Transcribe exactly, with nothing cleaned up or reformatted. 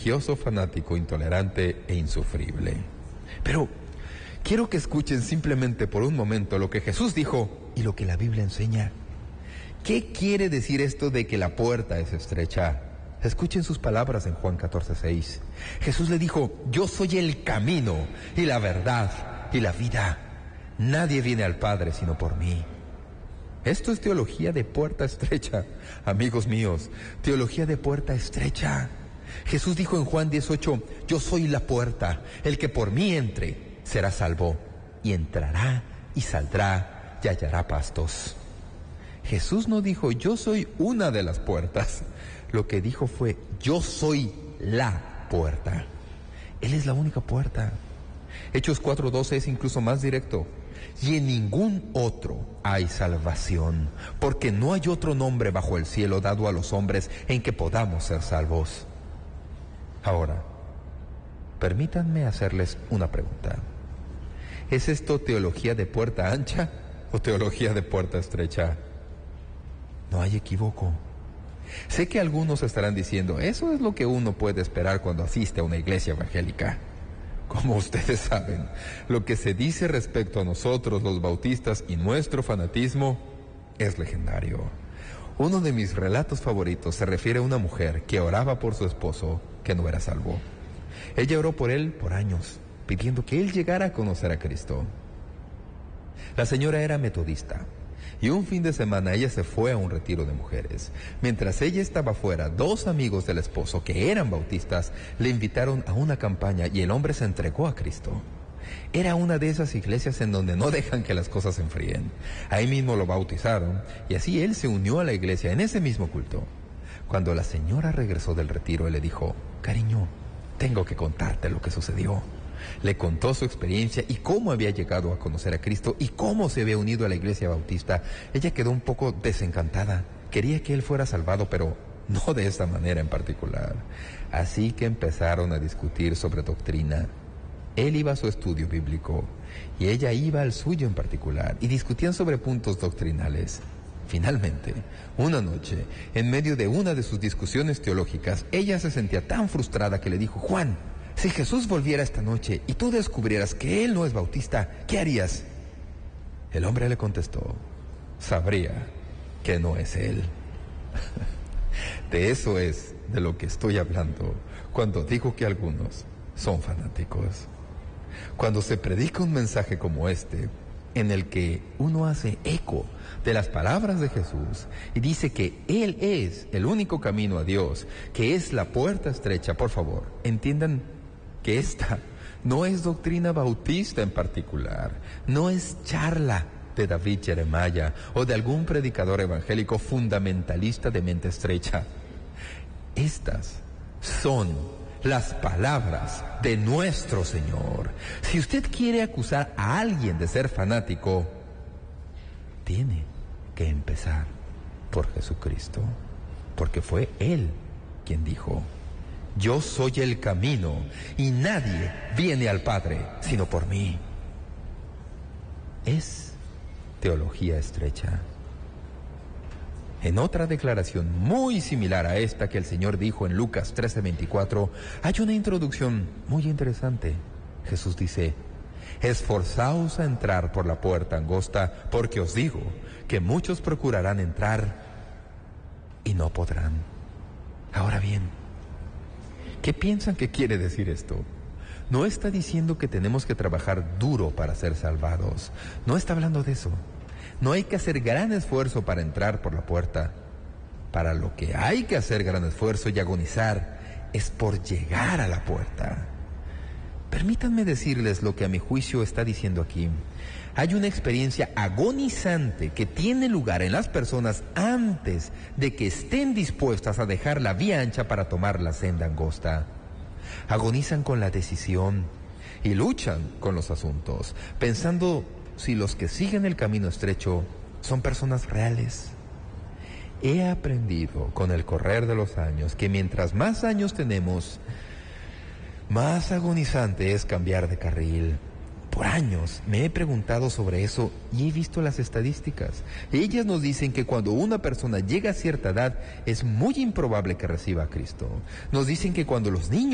religioso, fanático, intolerante e insufrible. Pero quiero que escuchen simplemente por un momento lo que Jesús dijo y lo que la Biblia enseña. ¿Qué quiere decir esto de que la puerta es estrecha? Escuchen sus palabras en Juan catorce seis. Jesús le dijo: yo soy el camino y la verdad y la vida. Nadie viene al Padre sino por mí. Esto es teología de puerta estrecha, amigos míos, teología de puerta estrecha. Jesús dijo en Juan dieciocho: yo soy la puerta, el que por mí entre será salvo, y entrará y saldrá y hallará pastos. Jesús no dijo: yo soy una de las puertas. Lo que dijo fue: yo soy la puerta. Él es la única puerta. Hechos cuatro doce es incluso más directo. Y en ningún otro hay salvación, porque no hay otro nombre bajo el cielo dado a los hombres en que podamos ser salvos. Ahora, permítanme hacerles una pregunta. ¿Es esto teología de puerta ancha o teología de puerta estrecha? No hay equívoco. Sé que algunos estarán diciendo: eso es lo que uno puede esperar cuando asiste a una iglesia evangélica. Como ustedes saben, lo que se dice respecto a nosotros los bautistas y nuestro fanatismo es legendario. Uno de mis relatos favoritos se refiere a una mujer que oraba por su esposo que no era salvo. Ella oró por él por años, pidiendo que él llegara a conocer a Cristo. La señora era metodista, y un fin de semana ella se fue a un retiro de mujeres. Mientras ella estaba fuera, dos amigos del esposo, que eran bautistas, le invitaron a una campaña y el hombre se entregó a Cristo. Era una de esas iglesias en donde no dejan que las cosas se enfríen. Ahí mismo lo bautizaron, y así él se unió a la iglesia en ese mismo culto. Cuando la señora regresó del retiro, él le dijo: cariño, tengo que contarte lo que sucedió. Le contó su experiencia y cómo había llegado a conocer a Cristo y cómo se había unido a la iglesia bautista. Ella quedó un poco desencantada. Quería que él fuera salvado, pero no de esta manera en particular. Así que empezaron a discutir sobre doctrina. Él iba a su estudio bíblico y ella iba al suyo en particular, y discutían sobre puntos doctrinales. Finalmente, una noche, en medio de una de sus discusiones teológicas, ella se sentía tan frustrada que le dijo: Juan, si Jesús volviera esta noche y tú descubrieras que Él no es bautista, ¿qué harías? El hombre le contestó: sabría que no es Él. De eso es de lo que estoy hablando cuando digo que algunos son fanáticos. Cuando se predica un mensaje como este, en el que uno hace eco de las palabras de Jesús y dice que Él es el único camino a Dios, que es la puerta estrecha, por favor, entiendan que esta no es doctrina bautista en particular, no es charla de David Jeremiah o de algún predicador evangélico fundamentalista de mente estrecha. Estas son las palabras de nuestro Señor. Si usted quiere acusar a alguien de ser fanático, tiene que empezar por Jesucristo, porque fue Él quien dijo: yo soy el camino y nadie viene al Padre sino por mí. Es teología estrecha. En otra declaración muy similar a esta que el Señor dijo en Lucas trece veinticuatro, hay una introducción muy interesante. Jesús dice: esforzaos a entrar por la puerta angosta, porque os digo que muchos procurarán entrar y no podrán. Ahora bien, ¿qué piensan que quiere decir esto? No está diciendo que tenemos que trabajar duro para ser salvados. No está hablando de eso. No hay que hacer gran esfuerzo para entrar por la puerta. Para lo que hay que hacer gran esfuerzo y agonizar es por llegar a la puerta. Permítanme decirles lo que a mi juicio está diciendo aquí. Hay una experiencia agonizante que tiene lugar en las personas antes de que estén dispuestas a dejar la vía ancha para tomar la senda angosta. Agonizan con la decisión y luchan con los asuntos, pensando si los que siguen el camino estrecho son personas reales. He aprendido con el correr de los años que mientras más años tenemos, más agonizante es cambiar de carril. Por años me he preguntado sobre eso y he visto las estadísticas. Ellas nos dicen que cuando una persona llega a cierta edad es muy improbable que reciba a Cristo. Nos dicen que cuando los niños